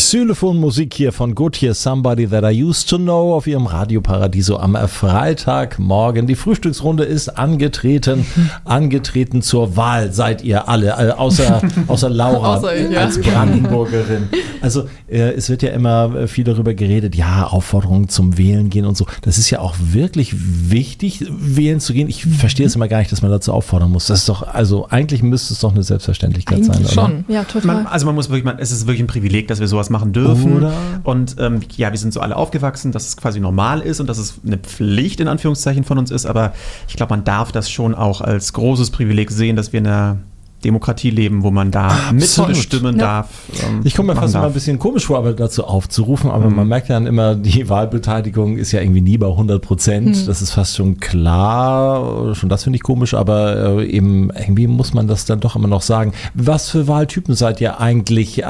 Xylophonmusik hier von Gotye, Somebody That I Used to Know auf ihrem Radio Paradiso am Freitagmorgen. Die Frühstücksrunde ist angetreten zur Wahl seid ihr alle, außer Laura Außer ich, ja. als Brandenburgerin. Also es wird ja immer viel darüber geredet, ja, Aufforderungen zum Wählen gehen und so. Das ist ja auch wirklich wichtig, wählen zu gehen. Ich verstehe es immer gar nicht, dass man dazu auffordern muss. Das ist doch, also eigentlich müsste es doch eine Selbstverständlichkeit sein, oder? Schon, ja, total. Es ist wirklich ein Privileg, dass wir sowas machen dürfen. Oder? Und wir sind so alle aufgewachsen, dass es quasi normal ist und dass es eine Pflicht in Anführungszeichen von uns ist. Aber ich glaube, man darf das schon auch als großes Privileg sehen, dass wir in einer Demokratie leben, wo man da mitbestimmen darf. Ich komme mir fast immer ein bisschen komisch vor, aber dazu aufzurufen, aber man merkt ja dann immer, die Wahlbeteiligung ist ja irgendwie nie bei 100%. Das ist fast schon klar, schon das finde ich komisch, aber eben irgendwie muss man das dann doch immer noch sagen. Was für Wahltypen seid ihr eigentlich?